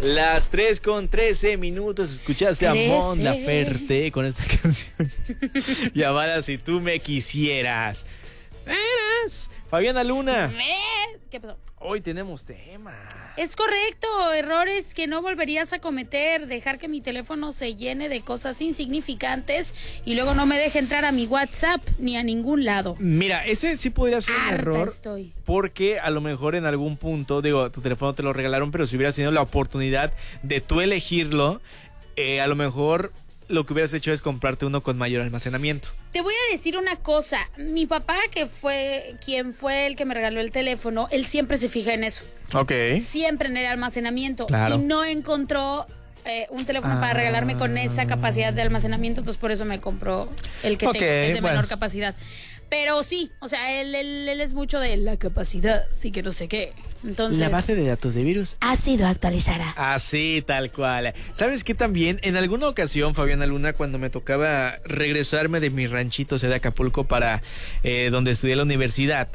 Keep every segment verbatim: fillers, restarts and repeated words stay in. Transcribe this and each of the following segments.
Las tres con trece minutos. Escuchaste a Mon Laferte con esta canción llamada Si tú me quisieras. Eres Fabiana Luna. ¿Qué pasó? Hoy tenemos tema. Es correcto, errores que no volverías a cometer, dejar que mi teléfono se llene de cosas insignificantes y luego no me deje entrar a mi WhatsApp ni a ningún lado. Mira, ese sí podría ser un Harta error, estoy. porque a lo mejor en algún punto, digo, tu teléfono te lo regalaron, pero si hubieras tenido la oportunidad de tú elegirlo, eh, a lo mejor lo que hubieras hecho es comprarte uno con mayor almacenamiento. Te voy a decir una cosa, mi papá, que fue quien fue el que me regaló el teléfono, él siempre se fija en eso. Ok. Siempre en el almacenamiento. Claro. Y no encontró eh, un teléfono ah. para regalarme con esa capacidad de almacenamiento, entonces por eso me compró el que okay, tengo, que es de bueno. menor capacidad. Pero sí, o sea, él, él, él es mucho de la capacidad, sí que no sé qué. Entonces, la base de datos de virus ha sido actualizada. Así, tal cual. ¿Sabes qué también? En alguna ocasión, Fabiana Luna, cuando me tocaba regresarme de mi ranchito, o sea, de Acapulco, para eh, donde estudié la universidad,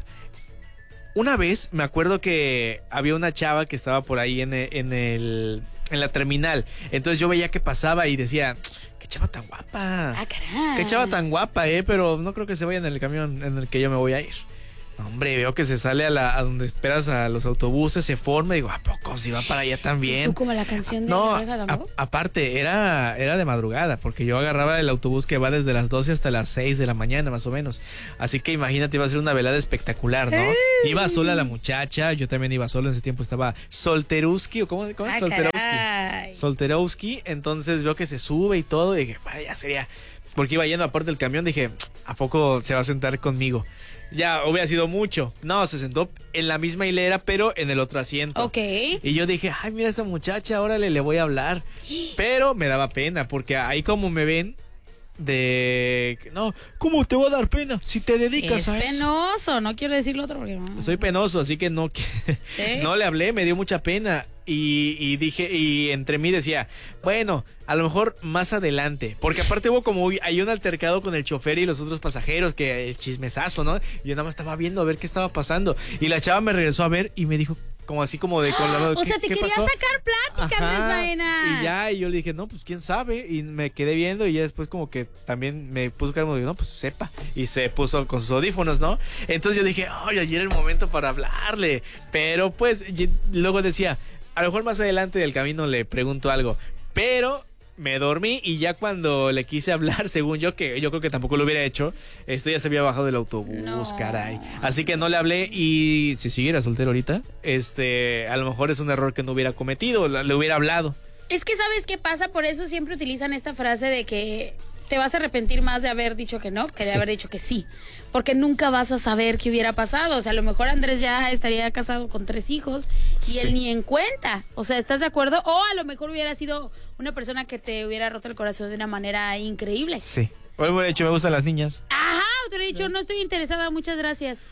una vez me acuerdo que había una chava que estaba por ahí en el, en el en la terminal. Entonces yo veía que pasaba y decía, qué chava tan guapa. Ah, caray. Qué chava tan guapa, eh, pero no creo que se vaya en el camión en el que yo me voy a ir. Hombre, veo que se sale a, la, a donde esperas a los autobuses, se forma y digo, ¿a poco si va para allá también? ¿Tú como la canción de no, a, aparte, era, era de madrugada, porque yo agarraba el autobús que va desde las doce hasta las seis de la mañana, más o menos. Así que imagínate, iba a ser una velada espectacular, ¿no? Hey. Iba sola la muchacha, yo también iba solo, en ese tiempo estaba Solteruski, ¿o cómo, cómo es? Ah, Solteruski. Solteruski, entonces veo que se sube y todo, y dije, vaya, sería... Porque iba yendo aparte del camión, dije, ¿a poco se va a sentar conmigo? Ya hubiera sido mucho. No, se sentó en la misma hilera, pero en el otro asiento. Ok. Y yo dije, ay, mira esa muchacha, órale, le voy a hablar. Pero me daba pena, porque ahí como me ven, de... No, ¿cómo te va a dar pena si te dedicas es a eso? Es penoso, no quiero decir lo otro porque no. Soy penoso, así que no, ¿sí? No le hablé, me dio mucha pena. Y, y dije, y entre mí decía, bueno, a lo mejor más adelante, porque aparte hubo como hay un altercado con el chofer y los otros pasajeros, que el chismesazo, ¿no? Y yo nada más estaba viendo a ver qué estaba pasando, y la chava me regresó a ver y me dijo, como así como de colado. O sea, te quería pasó? sacar plática, Andrés Baena. Y ya, y yo le dije, no, pues quién sabe, y me quedé viendo, y ya después como que también me puso cara como de, no, pues sepa, y se puso con sus audífonos, ¿no? Entonces yo dije, ay, ayer era el momento para hablarle, pero pues, luego decía, a lo mejor más adelante del camino le pregunto algo, pero me dormí y ya cuando le quise hablar, según yo, que yo creo que tampoco lo hubiera hecho, este ya se había bajado del autobús, no. Caray. Así que no le hablé, y si siguiera soltero ahorita, este, a lo mejor es un error que no hubiera cometido, le hubiera hablado. Es que ¿sabes qué pasa? Por eso siempre utilizan esta frase de que te vas a arrepentir más de haber dicho que no que de sí. haber dicho que sí, porque nunca vas a saber qué hubiera pasado. O sea, a lo mejor Andrés ya estaría casado con tres hijos y sí. él ni en cuenta. O sea, ¿estás de acuerdo? O a lo mejor hubiera sido una persona que te hubiera roto el corazón de una manera increíble. Sí. O me hubiera dicho, me gustan las niñas. Ajá, o te hubiera dicho, no estoy interesada, muchas gracias.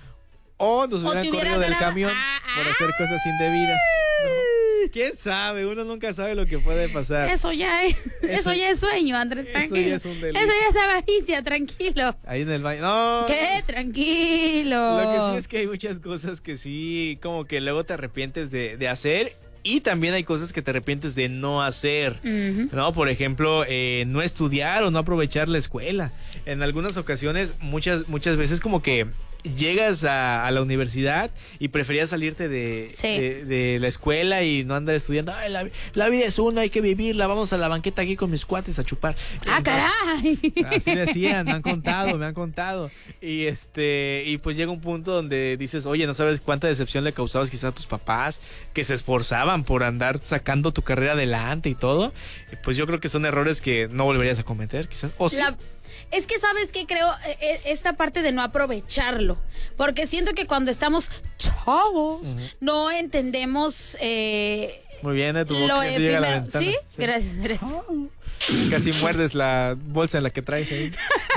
O nos hubieran o corrido del camión ah, por ah, hacer cosas indebidas. ¿No? ¿Quién sabe? Uno nunca sabe lo que puede pasar. Eso ya es, eso, eso ya es sueño, Andrés, tranquilo. Eso ya es un delito. Eso ya es avaricia, tranquilo. Ahí en el baño. No. ¿Qué? Tranquilo. Lo que sí es que hay muchas cosas que sí, como que luego te arrepientes de, de hacer. Y también hay cosas que te arrepientes de no hacer, uh-huh. ¿no? Por ejemplo, eh, no estudiar o no aprovechar la escuela. En algunas ocasiones, muchas, muchas veces como que llegas a, a la universidad y preferías salirte de, sí. de, de la escuela y no andar estudiando. Ay, la, la vida es una, hay que vivirla, vamos a la banqueta aquí con mis cuates a chupar. ¡Ah, caray! Así decían, me han contado, me han contado. Y este y pues llega un punto donde dices, oye, no sabes cuánta decepción le causabas quizás a tus papás, que se esforzaban por andar sacando tu carrera adelante y todo. Pues yo creo que son errores que no volverías a cometer, quizás. O sí. La... Es que, ¿sabes qué? Creo esta parte de no aprovecharlo, porque siento que cuando estamos chavos uh-huh. no entendemos eh, muy bien, de tu boca lo efímero. Llega a la ventana. ¿Sí? Sí, gracias, Andrés. Oh. Casi muerdes la bolsa en la que traes ahí.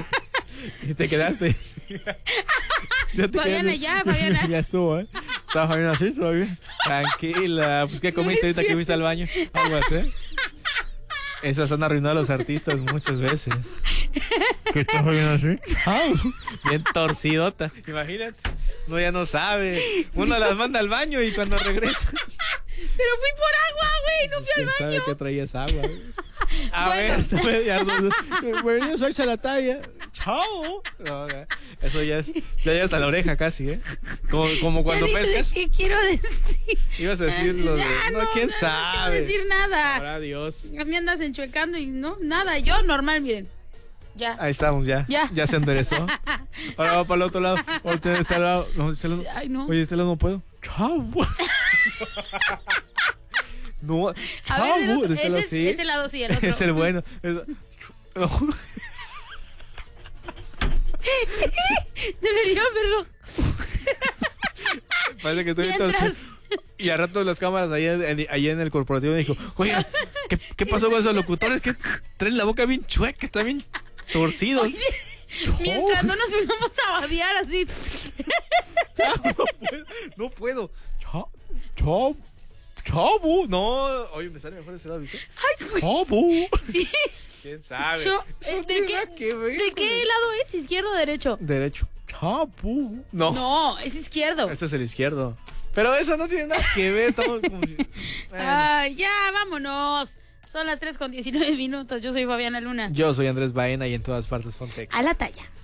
Y te quedaste. Ya te Fabiana, ya, Fabiana. Ya estuvo, ¿eh? ¿Estaba Fabiana así todavía? Tranquila. Pues, ¿qué comiste ahorita que fuiste al baño? Aguas, ¿eh? Esas han arruinado a los artistas muchas veces. ¿Qué estás viendo así? ¡Au! Bien torcidota. Imagínate. Uno ya no sabe. Uno las manda al baño y cuando regresa. Pero fui por agua, y no fui al ¿Quién baño. sabe que traías agua? A Bueno. ver, ya no- bueno, soy a la talla. Chao. No, ya, eso ya es, ya llegas a la oreja casi, ¿eh? Como, como cuando Ya ni sé pescas. ¿Qué quiero decir? Ibas a decir lo de. Ya, No, quién no, sabe. No quiero decir nada. Ahora Dios. Ya me andas enchuecando y no, nada. Yo normal, miren. Ya. Ahí estamos, ya. Ya. Ya se enderezó. Ahora va para el otro lado. Ahorita de este lado. No, de este lado. Ay, no. Oye, de este lado no puedo. Chao. No, A chao. ver, del otro- De este ese, lado es- sí. ese lado sí, el otro. Es el bueno. Es- no. Debería verlo. Parece que estoy Mientras- entonces. Y al rato las cámaras ahí en, en- ahí en el corporativo me dijo, oiga, ¿qué, qué pasó con esos locutores? Que traen la boca bien chueca, están bien torcidos. Oye, mientras no nos vengamos a babear así. No puedo. No puedo. Chao. Chao. Chavo. No. Oye, me sale mejor ese lado, ¿viste? Ay, güey. Chavo. Sí. ¿Quién sabe? Yo- Eso no ¿de tiene qué- nada que ver ¿De con qué el- lado es? ¿Izquierdo o derecho? Derecho. Chavo. No. No, es izquierdo. Esto es el izquierdo. Pero eso no tiene nada que ver. Estamos como... Bueno. Ay, ya, vámonos. Son las tres con diecinueve minutos. Yo soy Fabiana Luna. Yo soy Andrés Baena y en todas partes Fontex. A la talla.